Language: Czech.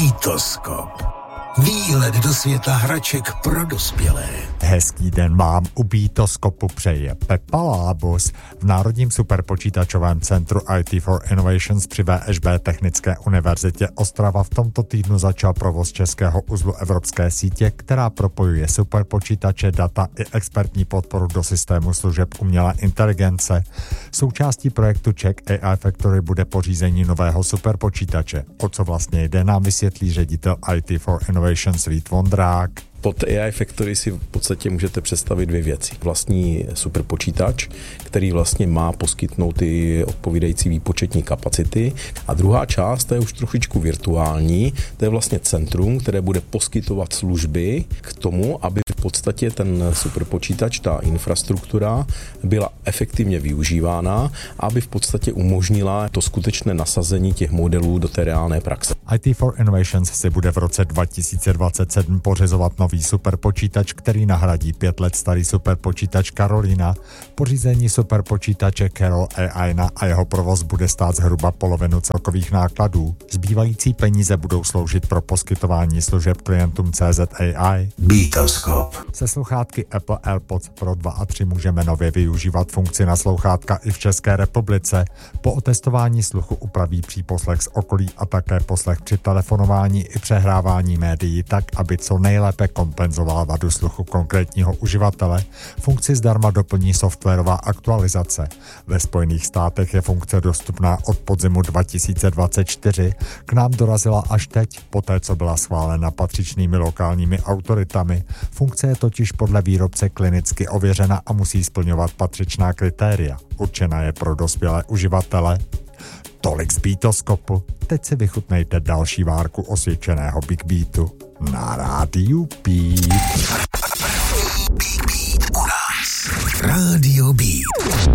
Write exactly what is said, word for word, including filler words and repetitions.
Beatoskop. Výhled do světa hraček pro dospělé. Hezký den vám u Beatoskopu přeje Pepa Lábus. V Národním superpočítačovém centru I T for Innovations při V Š B Technické univerzitě Ostrava v tomto týdnu začal provoz českého uzlu evropské sítě, která propojuje superpočítače, data i expertní podporu do systému služeb umělé inteligence. Součástí projektu Czech A I Factory bude pořízení nového superpočítače. O co vlastně jde, nám vysvětlí ředitel I T for Innovations Vít Vondrák. Pod A I Factory si v podstatě můžete představit dvě věci. Vlastní superpočítač, který vlastně má poskytnout ty odpovídající výpočetní kapacity. A druhá část, to je už trošičku virtuální, to je vlastně centrum, které bude poskytovat služby k tomu, aby v podstatě ten superpočítač, ta infrastruktura byla efektivně využívána, aby v podstatě umožnila to skutečné nasazení těch modelů do té reálné praxe. I T for Innovations si bude v roce dva tisíce dvacet sedm pořizovat nový superpočítač, který nahradí pět let starý superpočítač Karolina. Pořízení superpočítače Carol A I na a jeho provoz bude stát zhruba polovinu celkových nákladů. Zbývající peníze budou sloužit pro poskytování služeb klientům C Z A I. Beatoskop. Se sluchátky Apple AirPods Pro dva a tři můžeme nově využívat funkci na sluchátka i v České republice. Po otestování sluchu upraví příposlech z okolí a také poslech při telefonování i přehrávání médií tak, aby co nejlépe kompenzovala vadu sluchu konkrétního uživatele. Funkci zdarma doplní softwarová aktualizace. Ve Spojených státech je funkce dostupná od podzimu dva tisíce dvacet čtyři. K nám dorazila až teď, poté co byla schválena patřičnými lokálními autoritami. Funkce je totiž podle výrobce klinicky ověřena a musí splňovat patřičná kritéria. Určena je pro dospělé uživatele. Tolik z Beatoskopu. Teď si vychutnejte další várku osvědčeného Big Beatu na rádiu Beat. Big Beat.